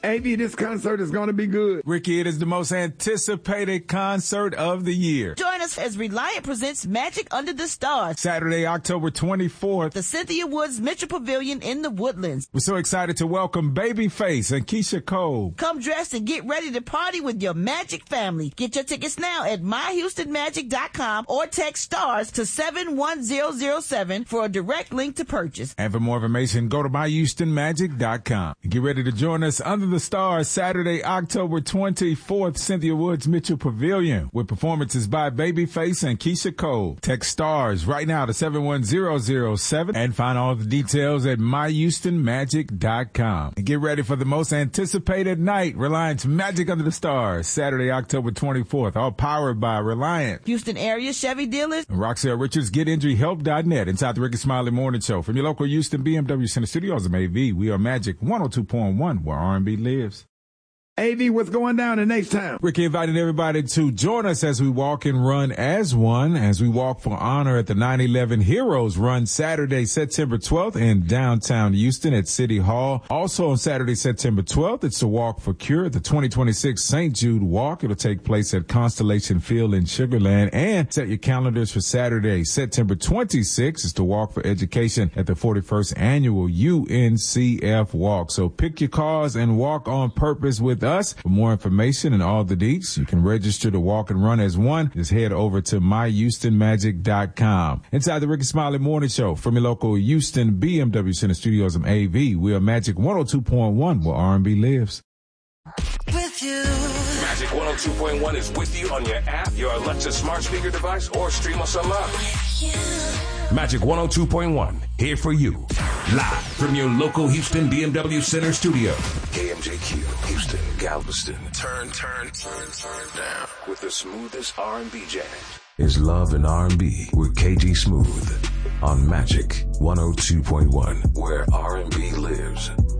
AV, this concert is going to be good. Ricky, it is the most anticipated concert of the year. Join us as Reliant presents Magic Under the Stars. Saturday, October 24th. The Cynthia Woods Mitchell Pavilion in the Woodlands. We're so excited to welcome Babyface and Keisha Cole. Come dressed and get ready to party with your Magic family. Get your tickets now at myhoustonmagic.com or text STARS to 71007 for a direct link to purchase. And for more information, go to myhoustonmagic.com. Get ready to join us under the stars Saturday, October 24th, Cynthia Woods Mitchell Pavilion, with performances by Babyface and Keisha Cole. Text STARS right now to 71007 and find all the details at myhoustonmagic.com. And get ready for the most anticipated night, Reliant's Magic Under the Stars, Saturday, October 24th, all powered by Reliant. Houston area Chevy dealers. And Roxelle Richards, GetInjuryHelp.net, inside the Ricky Smiley Morning Show. From your local Houston BMW Center Studios of AV, we are Magic 102.1, where R&B lives. AV, what's going down in H-Town? Ricky invited everybody to join us as we walk and run as one, as we walk for honor at the 9/11 Heroes Run Saturday, September 12th in downtown Houston at City Hall. Also on Saturday, September 12th, it's the Walk for Cure, the 2026 St. Jude Walk. It'll take place at Constellation Field in Sugar Land. And set your calendars for Saturday, September 26th. It's the Walk for Education at the 41st Annual UNCF Walk. So pick your cars and walk on purpose with us. For more information and all the deets, you can register to walk and run as one. Just head over to myhoustonmagic.com. Inside the Ricky Smiley Morning Show from your local Houston BMW Center Studios of AV, we are Magic 102.1, where R&B lives. With you. Magic 102.1 is with you on your app, your Alexa smart speaker device, or stream us online. Magic 102.1, here for you. Live from your local Houston BMW Center studio. KMJQ, Houston, Galveston. Turn down. With the smoothest R&B jams. Is Love and R&B with KG Smooth on Magic 102.1, where R&B lives.